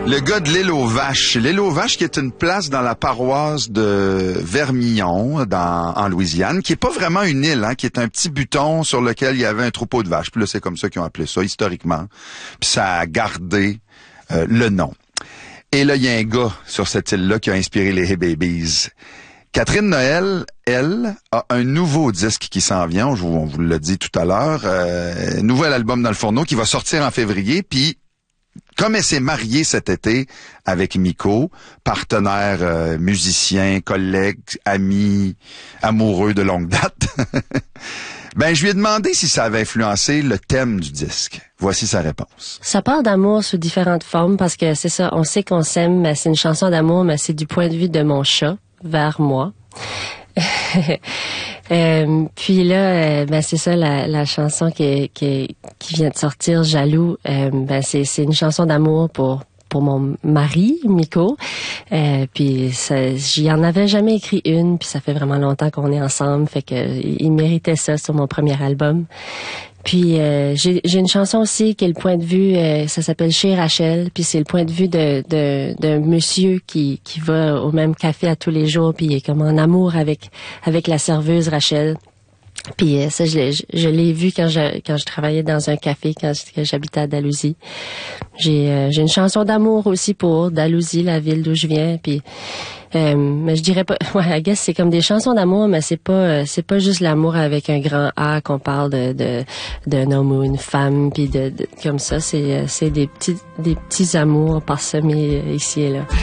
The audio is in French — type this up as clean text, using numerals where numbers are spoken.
Le gars de l'île aux Vaches. L'île aux Vaches qui est une place dans la paroisse de Vermillon, en Louisiane, qui est pas vraiment une île, qui est un petit buton sur lequel il y avait un troupeau de vaches. Puis là, c'est comme ça qu'ils ont appelé ça, historiquement. Puis ça a gardé le nom. Et là, il y a un gars sur cette île-là qui a inspiré les Hey Babies. Catherine Noël, elle, a un nouveau disque qui s'en vient, on vous l'a dit tout à l'heure, nouvel album dans le fourneau qui va sortir en février, puis comme elle s'est mariée cet été avec Miko, partenaire musicien, collègue, ami, amoureux de longue date, ben je lui ai demandé si ça avait influencé le thème du disque. Voici sa réponse. Ça parle d'amour sous différentes formes parce que c'est ça, on sait qu'on s'aime, mais c'est une chanson d'amour, mais c'est du point de vue de mon chat vers moi. Puis là, ben c'est ça la chanson qui vient de sortir, Jaloux. Ben c'est une chanson d'amour pour mon mari, Miko. Puis j'y en avais jamais écrit une, puis ça fait vraiment longtemps qu'on est ensemble, fait que il méritait ça sur mon premier album. Puis j'ai une chanson aussi qui est le point de vue, ça s'appelle Chez Rachel, puis c'est le point de vue d'un monsieur qui va au même café à tous les jours, puis il est comme en amour avec la serveuse Rachel. Puis ça je l'ai vu quand je travaillais dans un café quand j'habitais à Dalhousie. J'ai une chanson d'amour aussi pour Dalhousie, la ville d'où je viens, puis mais je dirais pas, I guess c'est comme des chansons d'amour, mais c'est pas juste l'amour avec un grand A qu'on parle d'un homme ou une femme, puis de comme ça, c'est des petits amours parsemés ici et là.